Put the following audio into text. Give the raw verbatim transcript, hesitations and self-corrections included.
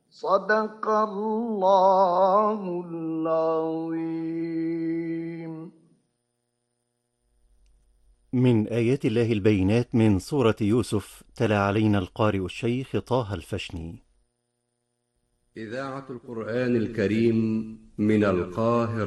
صدق الله العظيم. من آيات الله البينات من سورة يوسف، تلا علينا القارئ الشيخ طه الفشني. إذاعة القرآن الكريم من القاهرة.